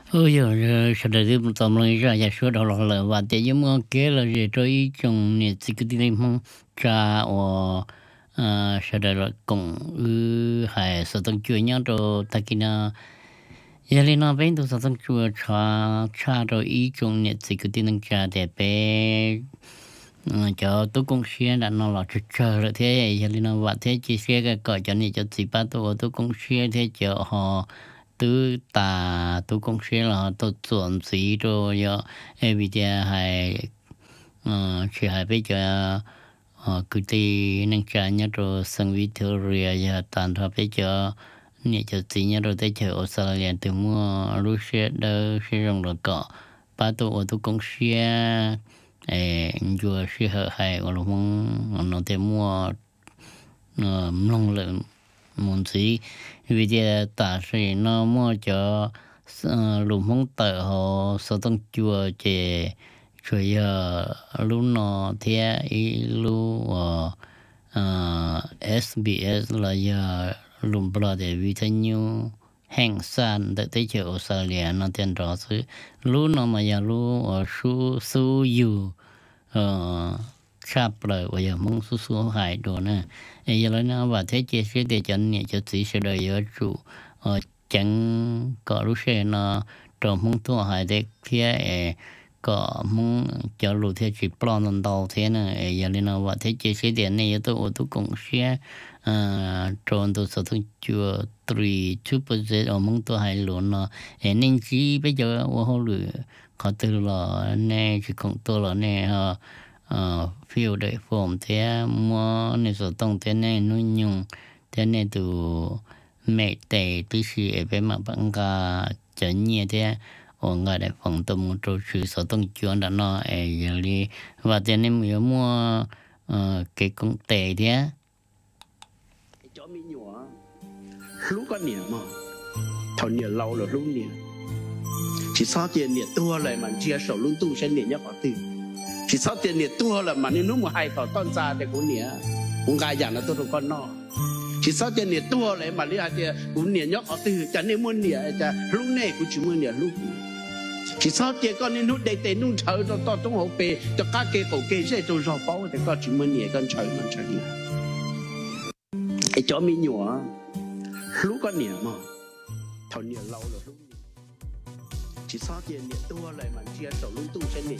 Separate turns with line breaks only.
Ôi giờ sau đó thì tầm lần ra giờ số đó là và để giống như cái là về tới trong này chỉ cái gì mà cha sau đó là cùng hay sự tăng cường nhau rồi ta kia na giờ lên nó bên đó sự tăng cường cha rồi ý trong này chỉ cái gì cha để bé cho tôi cũng share đã nó là chờ rồi thế giờ lên nó và thế chỉ share cái cỡ cho này cho chỉ ba tôi cũng share thế cho họ từ ta tôi cũng sẽ là tôi chuẩn gì rồi giờ em bây giờ hay chỉ hay bây giờ cứ đi nâng trả nhá rồi sang Victoria giờ tạm thời bây giờ nhớ cho chị nhá rồi tới chờ Australia từ mua lúc sẽ đỡ sẽ rong rồi cọ ba tôi cũng sẽ vừa sẽ hợp hay ở lúc nó tới mua nông lượng muốn gì vì giờ ta sẽ nó mua cho lùm không tờ họ số tăng chùa chế rồi giờ lúc nó thế ý lúc SBS là giờ lùm bờ để vì thế nhiều hàng sản để tới chợ Australia nó tiền rõ sự lúc nó mà giờ lúc su su yu chắp lời bây giờ mong su su hại đồ nè giờ nói nó và thế chia sẻ để cho nhẹ cho chỉ sẽ đời ở chủ chẳng có lúc xe nó trong mong thua hại để kia có mong cho lũ thế chỉ plan lần đầu thế nè giờ nên nó và thế chia sẻ điện này tôi cũng sẽ trong tôi sẽ thông chưa 3% ở mong tôi hại luôn nó nên chỉ bây giờ ở hồ lửa có từ là nè chỉ còn tôi là nè phiêu để phòng thế mua nên số tông thế này nuôi nhung thế này từ mẹ tệ tí xí ở bên mặt bằng cả chân nhẹ thế ở ngoài đại phòng tông trâu chữ số tông chuyên đã nó giờ đi và thế nên mình mua cái công tệ thế
cho mình nhỏ lúc có nhiều mà thầu nhiều lâu rồi lúc nhiều chỉ sao tiền nhiều tua lại mà chia sổ luôn tu sen nhiều nhất có tiền chỉ sao tiền nhiều tua là mà nên lúc mà hay thầu tôn ra thì cũng nhiều cũng gai dạng là tôi được con no chỉ sao tiền nhiều tua lại mà đi thì cũng nhiều nhất có tiền cho nên muốn nhiều cho lúc này cũng chỉ muốn nhiều lúc chỉ sao tiền con nên lúc đây tiền nung trời cho to trong hộp bể cho các cái cổ kê sẽ tôi rò bao thì con chỉ muốn nhiều con trời mà trời nhiều cái chỗ mình nhỏ lúc có nhiều mà thầu nhiều lâu rồi lúc chỉ sao tiền nhiều tua lại mà chia sổ luôn tu sen nhiều